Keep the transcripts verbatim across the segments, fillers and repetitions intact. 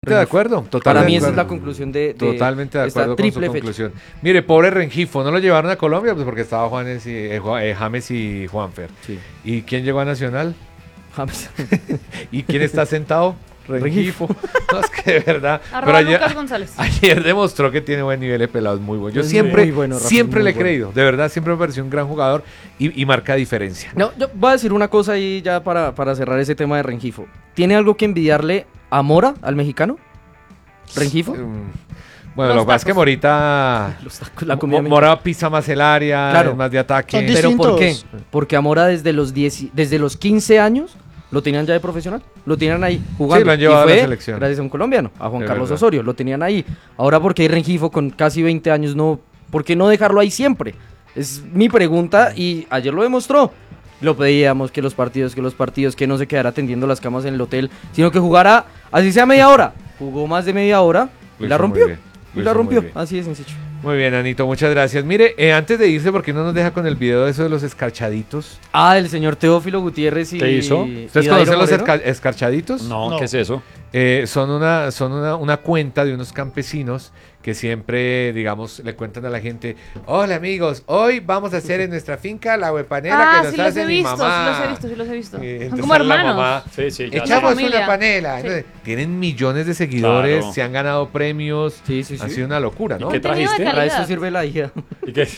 Totalmente de acuerdo. Totalmente Para mí de esa es acuerdo. la conclusión de, de Totalmente de esta acuerdo con su triple fecha. conclusión. Mire, pobre Rengifo, ¿no lo llevaron a Colombia? Pues porque estaba Juanes y, eh, Ju- eh, James y Juanfer. Sí. ¿Y quién llegó a Nacional? James. ¿Y quién está sentado? Rengifo. No, es que de verdad. Arroba ayer, Lucas González. ayer demostró que tiene buen nivel de pelado, muy bueno. Yo Es siempre, muy bueno, Rafa, siempre muy le he bueno. creído. De verdad, siempre me pareció un gran jugador y, y marca diferencia. No, yo voy a decir una cosa ahí ya para, para cerrar ese tema de Rengifo. ¿Tiene algo que envidiarle a Mora, al mexicano? ¿Rengifo? Mm, Bueno, Los lo que pasa es que tacos. Morita. Los tacos, la Mo- comida Mora pisa más el área, Claro. es más de ataque. Son ¿Pero por qué? distintos. Porque a Mora desde los, diez, desde los quince años lo tenían ya de profesional. Lo tenían ahí jugando. Sí, lo han llevado y a la fue selección. gracias a un colombiano, a Juan Es Carlos verdad. Osorio. Lo tenían ahí. Ahora, porque hay Rengifo con casi veinte años? No, ¿por qué no dejarlo ahí siempre? Es mi pregunta y ayer lo demostró. Lo pedíamos, que los partidos, que los partidos, que no se quedara tendiendo las camas en el hotel, sino que jugara, así sea media hora. Jugó más de media hora y Lo la hizo muy rompió. bien, lo Y la hizo muy rompió. bien. Así de sencillo. Muy bien, Anito, muchas gracias. Mire, eh, antes de irse, ¿por qué no nos deja con el video de eso de los escarchaditos? Ah, el señor Teófilo Gutiérrez y... ¿Qué hizo? y ¿Ustedes Dairo conocen los Moreno. esca- escarchaditos? No, No. ¿qué es eso? Eh, son una, son una, una cuenta de unos campesinos que siempre, digamos, le cuentan a la gente: hola amigos, hoy vamos a hacer en nuestra finca la huepanera Ah, que nos sí los hace he mi visto, sí mamá. los he visto, sí los he visto. Y Son entonces como la hermanos. mamá, Sí, sí, ya. echamos familia. una panela. Sí. Entonces, tienen millones de seguidores, Claro. se han ganado premios. Sí, sí, sí. Ha sido una locura, ¿no? ¿Y qué Contenido de trajiste? Para calidad. eso sirve la hija. ¿Y qué?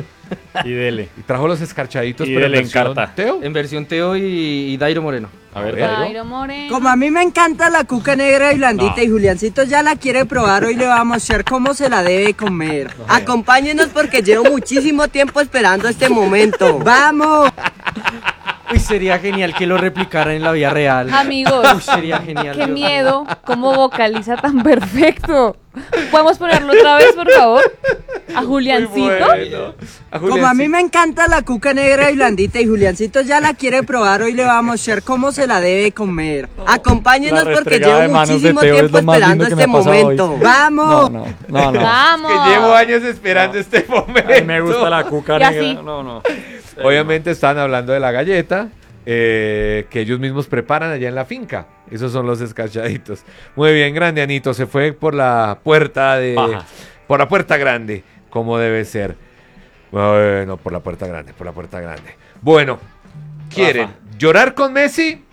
Y dele. Y trajo los escarchaditos, Y pero en dele en versión carta. Teo. En versión Teo y, y Dairo Moreno. A ver, ver. Dairo. Dairo Moreno. Como a mí me encanta la cuca negra y blandita No. y Juliancito ya la quiere probar, hoy le vamos a mostrar cómo se la debe comer. Acompáñenos porque llevo muchísimo tiempo esperando este momento. ¡Vamos! Uy, sería genial que lo replicaran en la vida real. Uy, Amigos, sería genial. qué Dios miedo, cómo vocaliza tan perfecto. ¿Podemos ponerlo otra vez, por favor? A Juliancito. Muy bueno. A Como a Julián, mí sí. me encanta la cuca negra y blandita y Juliancito ya la quiere probar, hoy le vamos a mostrar cómo se la debe comer. Acompáñenos La porque restregada de llevo manos de muchísimo Teo es tiempo lo más esperando lindo que me este ha pasado momento. hoy. ¡Vamos! No, no, no, no. Vamos. Que llevo años esperando este momento. A mí me gusta la cuca Y negra. así. No, no. Obviamente están hablando de la galleta eh, que ellos mismos preparan allá en la finca. Esos son los escarchaditos. Muy bien, grande Anito. Se fue por la puerta de... Baja. Por la puerta grande, como debe ser. Bueno, por la puerta grande, por la puerta grande. Bueno, ¿quieren Rafa. llorar con Messi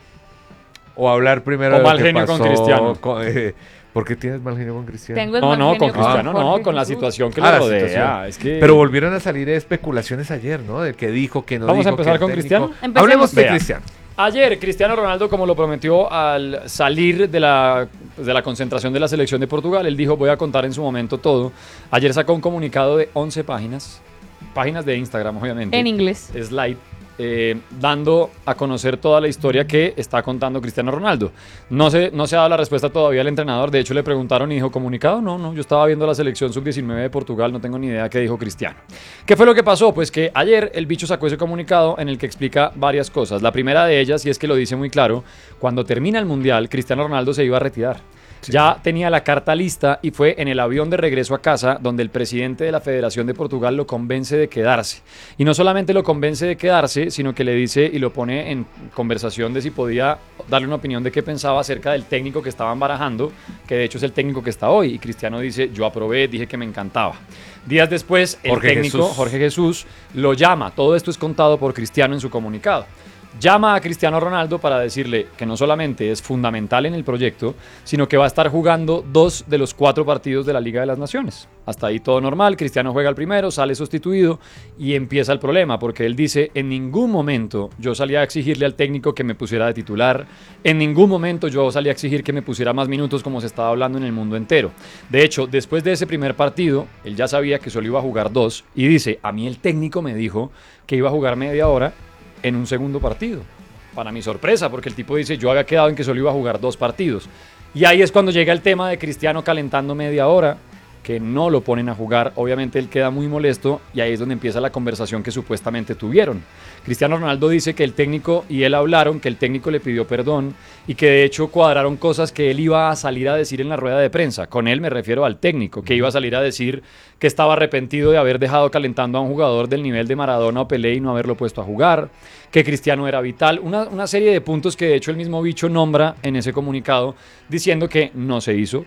o hablar primero O de lo mal que genio con pasó Cristiano? con- eh, ¿Por qué tienes mal genio con Cristiano? Tengo el No, mal no, genio con Cristiano no, Jorge con la Jesús. situación que Ah, le la rodea. situación. Es que... Pero volvieron a salir especulaciones ayer, ¿no? De que dijo, que no ¿Vamos a dijo, empezar que el con técnico- Cristiano? Empecemos. Hablemos de Vea. Cristiano. Ayer Cristiano Ronaldo, como lo prometió al salir de la, pues, de la concentración de la selección de Portugal, él dijo: voy a contar en su momento todo. Ayer sacó un comunicado de once páginas, páginas de Instagram obviamente. En inglés. Slide, eh, dando a conocer toda la historia que está contando Cristiano Ronaldo. No se, no se ha dado la respuesta todavía al entrenador. De hecho, le preguntaron y dijo: ¿comunicado? No, no, yo estaba viendo la selección sub diecinueve de Portugal, no tengo ni idea qué dijo Cristiano. ¿Qué fue lo que pasó? Pues que ayer el bicho sacó ese comunicado en el que explica varias cosas. La primera de ellas, y es que lo dice muy claro, cuando termina el Mundial, Cristiano Ronaldo se iba a retirar. Ya tenía la carta lista y fue en el avión de regreso a casa donde el presidente de la Federación de Portugal lo convence de quedarse. Y no solamente lo convence de quedarse, sino que le dice y lo pone en conversación de si podía darle una opinión de qué pensaba acerca del técnico que estaban barajando, que de hecho es el técnico que está hoy. Y Cristiano dice: yo aprobé, dije que me encantaba. Días después, el Jorge técnico, Jesús. Jorge Jesús, lo llama. Todo esto es contado por Cristiano en su comunicado. Llama a Cristiano Ronaldo para decirle que no solamente es fundamental en el proyecto, sino que va a estar jugando dos de los cuatro partidos de la Liga de las Naciones. Hasta ahí todo normal, Cristiano juega el primero, sale sustituido y empieza el problema, porque él dice: en ningún momento yo salí a exigirle al técnico que me pusiera de titular, en ningún momento yo salí a exigir que me pusiera más minutos como se estaba hablando en el mundo entero. De hecho, después de ese primer partido, él ya sabía que solo iba a jugar dos y dice: a mí el técnico me dijo que iba a jugar media hora en un segundo partido. Para mi sorpresa, porque el tipo dice: yo había quedado en que solo iba a jugar dos partidos. Y ahí es cuando llega el tema de Cristiano calentando media hora, que no lo ponen a jugar. Obviamente él queda muy molesto y ahí es donde empieza la conversación que supuestamente tuvieron. Cristiano Ronaldo dice que el técnico y él hablaron, que el técnico le pidió perdón y que de hecho cuadraron cosas que él iba a salir a decir en la rueda de prensa. Con él me refiero al técnico, que iba a salir a decir que estaba arrepentido de haber dejado calentando a un jugador del nivel de Maradona o Pelé y no haberlo puesto a jugar, que Cristiano era vital, una, una serie de puntos que de hecho el mismo bicho nombra en ese comunicado, diciendo que no se hizo,